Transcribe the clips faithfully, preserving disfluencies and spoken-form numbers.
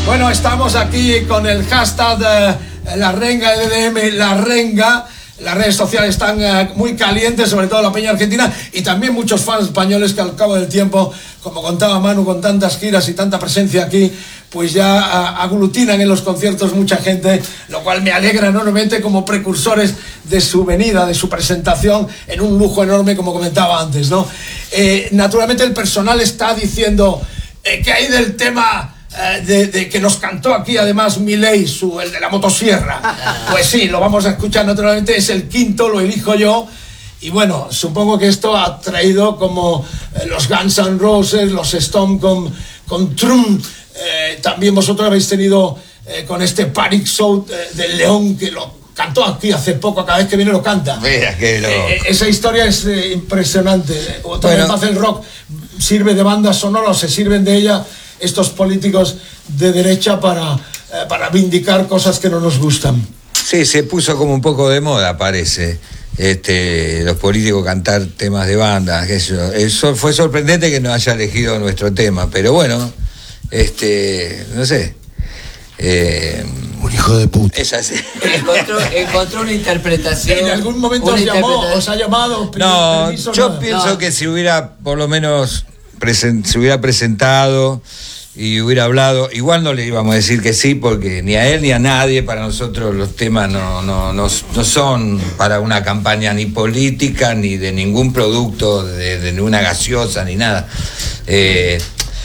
Bueno, estamos aquí con el hashtag eh, La Renga, L D M, La Renga. Las redes sociales están eh, muy calientes, sobre todo la peña argentina, y también muchos fans españoles que al cabo del tiempo, como contaba Manu, con tantas giras y tanta presencia aquí, pues ya a, aglutinan en los conciertos mucha gente, lo cual me alegra enormemente como precursores de su venida, de su presentación, en un lujo enorme, como comentaba antes, ¿no? Eh, naturalmente el personal está diciendo eh, que hay del tema... De, de que nos cantó aquí además Milei, su, el de la motosierra. Pues sí, lo vamos a escuchar naturalmente, es el quinto, lo elijo yo. Y bueno, supongo que esto ha traído como eh, los Guns N' Roses, los Stone con, con Trump. Eh, también vosotros habéis tenido eh, con este Panic South eh, del León, que lo cantó aquí hace poco, cada vez que viene lo canta. Mira que lo... eh, esa historia es eh, impresionante. O también bueno, el rock sirve de banda sonora, o se sirven de ella estos políticos de derecha para, eh, para vindicar cosas que no nos gustan. Sí, se puso como un poco de moda, parece, este, los políticos cantar temas de banda. Eso, eso fue sorprendente que no haya elegido nuestro tema, pero bueno, este, no sé. Eh, un hijo de puta. Es así. Encontró, encontró una interpretación. ¿En algún momento os llamó, os ha llamado? No, permiso, yo nada. pienso no. que si hubiera por lo menos presen- se hubiera presentado y hubiera hablado, igual no le íbamos a decir que sí, porque ni a él ni a nadie, para nosotros los temas no, no, no, no son para una campaña ni política, ni de ningún producto, de, de ninguna gaseosa, ni nada. Eh,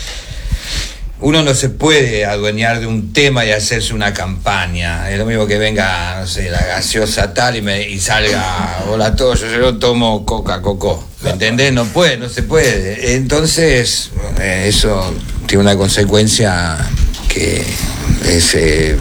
uno no se puede adueñar de un tema y hacerse una campaña. Es lo mismo que venga, no sé, la gaseosa tal y, me, y salga, hola todo, yo, yo tomo coca, coco. ¿Me entendés? No puede, no se puede. Entonces, eh, eso tiene una consecuencia que es, eh,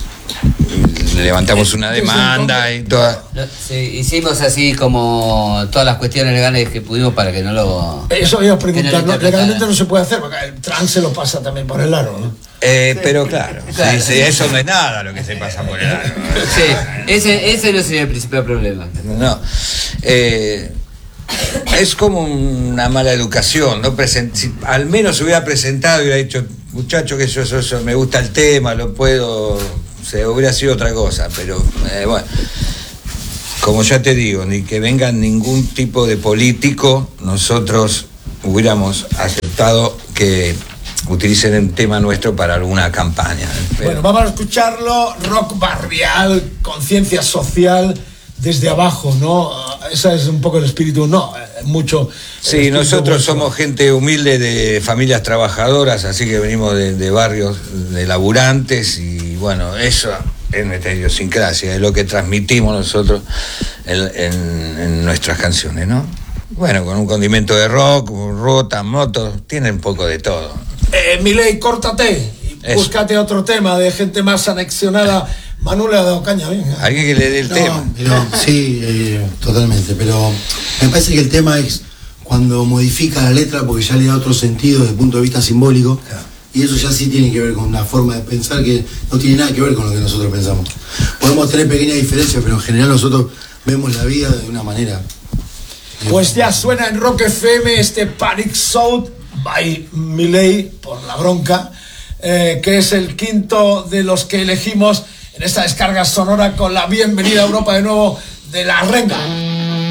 levantamos una demanda y toda. Sí, hicimos así como todas las cuestiones legales que pudimos para que no lo... Eso iba a preguntar, no ¿no? Legalmente no se puede hacer, porque el trans se lo pasa también por el aro, ¿no? Eh, pero claro, Claro. sí, sí, eso no es nada lo que se pasa por el aro. Sí, ese, ese no sería el principal problema. No. Eh, es como una mala educación, ¿no? Present- si al menos se hubiera presentado y hubiera dicho, muchacho, que yo, yo, yo me gusta el tema, lo puedo, se hubiera sido otra cosa, pero eh, bueno, como ya te digo, ni que venga ningún tipo de político, nosotros hubiéramos aceptado que utilicen el tema nuestro para alguna campaña. Pero... Bueno, vamos a escucharlo, rock barrial, conciencia social, desde abajo, ¿no? Ese es un poco el espíritu, no, mucho. Sí, nosotros somos gente humilde de familias trabajadoras, así que venimos de, de barrios de laburantes y bueno, eso es nuestra idiosincrasia, es lo que transmitimos nosotros en, en, en nuestras canciones, ¿no? Bueno, con un condimento de rock, rota, motos, tiene un poco de todo. Eh, Milei, córtate y Eso. búscate otro tema de gente más anexionada. Manu le ha dado caña, venga. Alguien que le dé el No, tema. pero, sí, eh, totalmente, pero me parece que el tema es cuando modifica la letra porque ya le da otro sentido desde el punto de vista simbólico, y eso ya sí tiene que ver con una forma de pensar que no tiene nada que ver con lo que nosotros pensamos. Podemos tener pequeñas diferencias, pero en general nosotros vemos la vida de una manera. Pues ya suena en Rock F M este Panic South by Milei, por la bronca, eh, que es el quinto de los que elegimos en esta descarga sonora con la bienvenida a Europa de nuevo de La Renga.